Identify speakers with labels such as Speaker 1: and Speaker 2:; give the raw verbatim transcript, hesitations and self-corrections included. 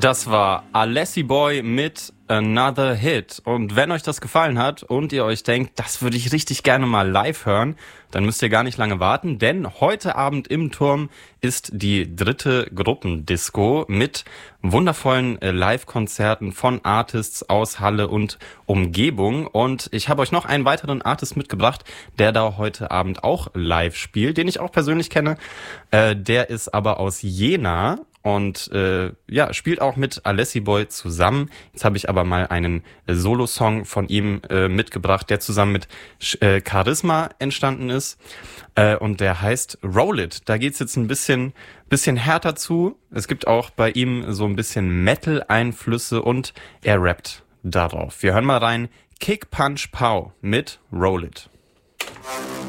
Speaker 1: Das war Alessi Boy mit Another Hit. Und wenn euch das gefallen hat und ihr euch denkt, das würde ich richtig gerne mal live hören, dann müsst ihr gar nicht lange warten, denn heute Abend im Turm ist die dritte Gruppendisco mit wundervollen Live-Konzerten von Artists aus Halle und Umgebung. Und ich habe euch noch einen weiteren Artist mitgebracht, der da heute Abend auch live spielt, den ich auch persönlich kenne. Äh, der ist aber aus Jena. Und äh, ja, spielt auch mit Alessi Boy zusammen. Jetzt habe ich aber mal einen äh, Solo-Song von ihm äh, mitgebracht, der zusammen mit äh, Charisma entstanden ist. Äh, und der heißt Roll It. Da geht's jetzt ein bisschen bisschen härter zu. Es gibt auch bei ihm so ein bisschen Metal-Einflüsse und er rappt darauf. Wir hören mal rein. Kick, Punch, Pow mit Roll It.